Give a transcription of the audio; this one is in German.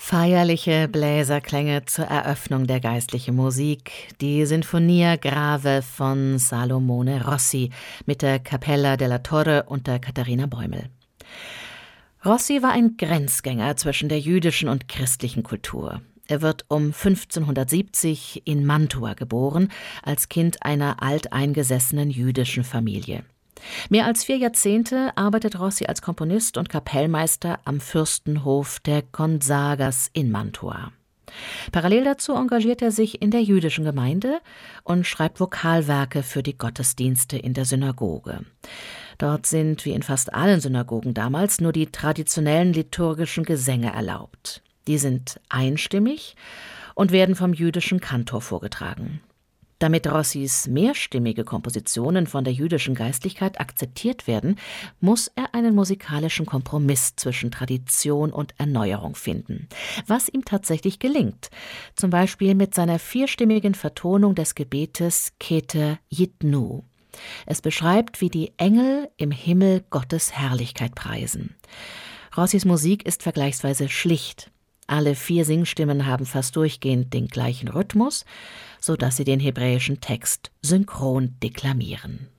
Feierliche Bläserklänge zur Eröffnung der geistlichen Musik, die Sinfonia Grave von Salomone Rossi mit der Cappella della Torre unter Katharina Bäumel. Rossi war ein Grenzgänger zwischen der jüdischen und christlichen Kultur. Er wird um 1570 in Mantua geboren, als Kind einer alteingesessenen jüdischen Familie. Mehr als 4 Jahrzehnte arbeitet Rossi als Komponist und Kapellmeister am Fürstenhof der Gonzagas in Mantua. Parallel dazu engagiert er sich in der jüdischen Gemeinde und schreibt Vokalwerke für die Gottesdienste in der Synagoge. Dort sind, wie in fast allen Synagogen damals, nur die traditionellen liturgischen Gesänge erlaubt. Die sind einstimmig und werden vom jüdischen Kantor vorgetragen. Damit Rossis mehrstimmige Kompositionen von der jüdischen Geistlichkeit akzeptiert werden, muss er einen musikalischen Kompromiss zwischen Tradition und Erneuerung finden, was ihm tatsächlich gelingt, zum Beispiel mit seiner 4-stimmigen Vertonung des Gebetes Keter Jitnu. Es beschreibt, wie die Engel im Himmel Gottes Herrlichkeit preisen. Rossis Musik ist vergleichsweise schlicht. Alle 4 Singstimmen haben fast durchgehend den gleichen Rhythmus, sodass sie den hebräischen Text synchron deklamieren.